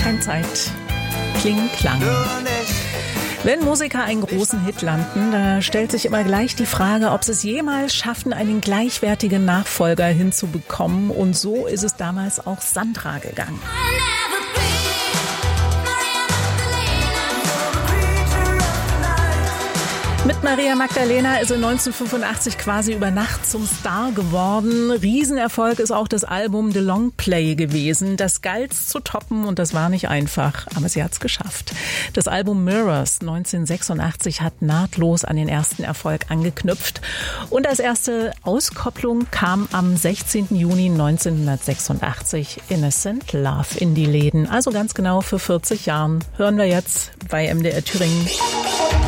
Endzeit. Kling, Klang. Wenn Musiker einen großen Hit landen, da stellt sich immer gleich die Frage, ob sie es jemals schaffen, einen gleichwertigen Nachfolger hinzubekommen. Und so ist es damals auch Sandra gegangen. Mit Maria Magdalena ist sie 1985 quasi über Nacht zum Star geworden. Riesenerfolg ist auch das Album The Long Play gewesen. Das galt's zu toppen und das war nicht einfach, aber sie hat's geschafft. Das Album Mirrors 1986 hat nahtlos an den ersten Erfolg angeknüpft. Und als erste Auskopplung kam am 16. Juni 1986 Innocent Love in die Läden. Also ganz genau vor 40 Jahren. Hören wir jetzt bei MDR Thüringen.